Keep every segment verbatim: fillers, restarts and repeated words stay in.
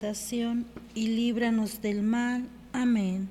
tentación y líbranos del mal. Amén.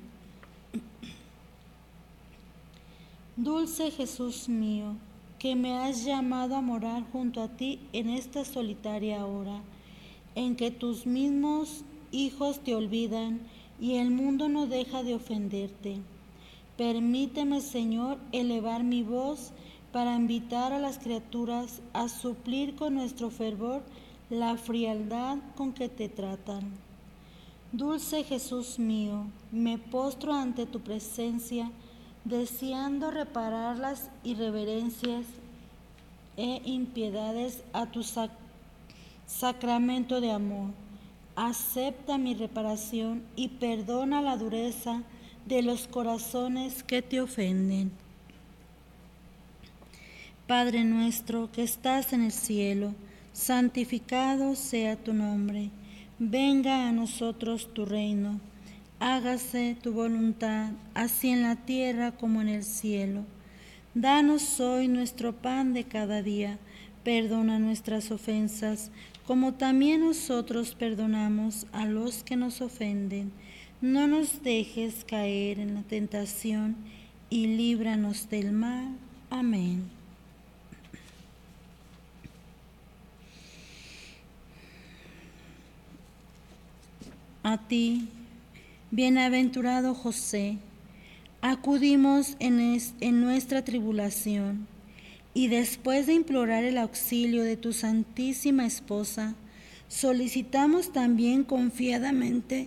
Dulce Jesús mío, que me has llamado a morar junto a ti en esta solitaria hora, en que tus mismos hijos te olvidan y el mundo no deja de ofenderte. Permíteme, Señor, elevar mi voz para invitar a las criaturas a suplir con nuestro fervor la frialdad con que te tratan. Dulce Jesús mío, me postro ante tu presencia, deseando reparar las irreverencias e impiedades a tu sac- sacramento de amor. Acepta mi reparación y perdona la dureza de los corazones que te ofenden. Padre nuestro que estás en el cielo, santificado sea tu nombre. Venga a nosotros tu reino. Hágase tu voluntad, así en la tierra como en el cielo. Danos hoy nuestro pan de cada día. Perdona nuestras ofensas, como también nosotros perdonamos a los que nos ofenden. No nos dejes caer en la tentación y líbranos del mal. Amén. A ti, bienaventurado José, acudimos en, es, en nuestra tribulación y después de implorar el auxilio de tu Santísima Esposa, solicitamos también confiadamente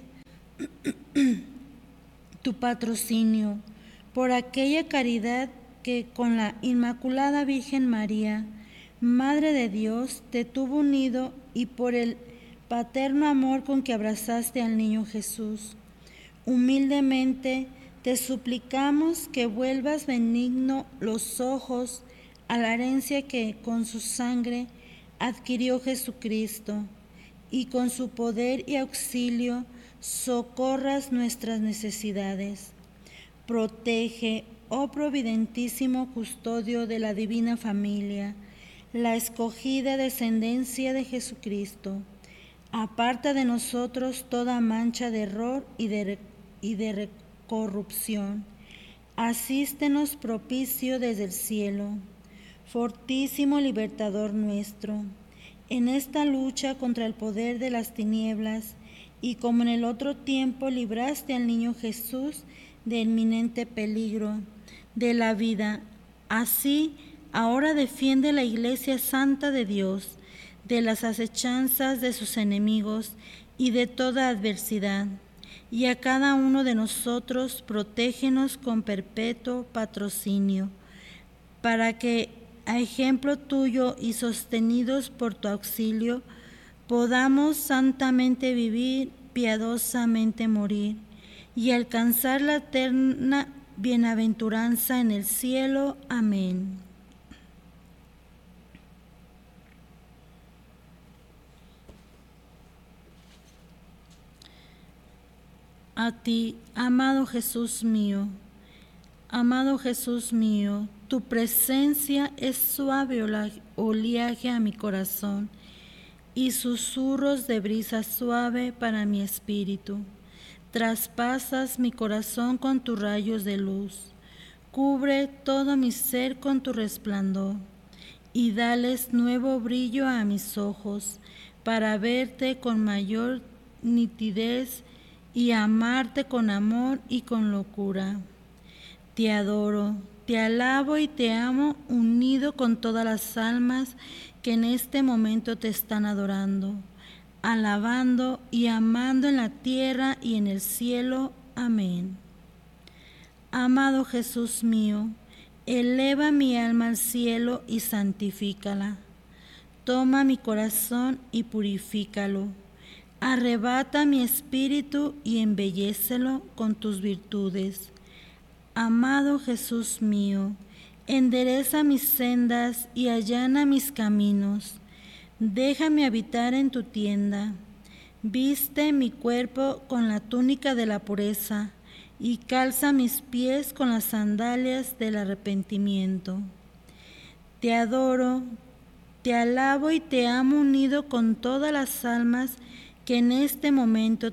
tu patrocinio por aquella caridad que con la Inmaculada Virgen María, Madre de Dios, te tuvo unido y por el paterno amor con que abrazaste al niño Jesús. Humildemente te suplicamos que vuelvas benigno los ojos a la herencia que con su sangre adquirió Jesucristo, y con su poder y auxilio socorras nuestras necesidades. Protege, oh providentísimo custodio de la divina familia, la escogida descendencia de Jesucristo. Aparta de nosotros toda mancha de error y de, y de corrupción. Asístenos propicio desde el cielo, fortísimo libertador nuestro, en esta lucha contra el poder de las tinieblas, y como en el otro tiempo libraste al niño Jesús de inminente peligro de la vida, así ahora defiende la Iglesia Santa de Dios de las acechanzas de sus enemigos y de toda adversidad, y a cada uno de nosotros protégenos con perpetuo patrocinio, para que, a ejemplo tuyo y sostenidos por tu auxilio, podamos santamente vivir, piadosamente morir, y alcanzar la eterna bienaventuranza en el cielo. Amén. A ti, amado Jesús mío, amado Jesús mío, tu presencia es suave oleaje a mi corazón y susurros de brisa suave para mi espíritu. Traspasas mi corazón con tus rayos de luz, cubre todo mi ser con tu resplandor y dales nuevo brillo a mis ojos para verte con mayor nitidez y amarte con amor y con locura. Te adoro, te alabo y te amo unido con todas las almas que en este momento te están adorando, alabando y amando en la tierra y en el cielo. Amén. Amado Jesús mío, eleva mi alma al cielo y santifícala. Toma mi corazón y purifícalo. Arrebata mi espíritu y embellécelo con tus virtudes. Amado Jesús mío, endereza mis sendas y allana mis caminos. Déjame habitar en tu tienda. Viste mi cuerpo con la túnica de la pureza y calza mis pies con las sandalias del arrepentimiento. Te adoro, te alabo y te amo unido con todas las almas que en este momento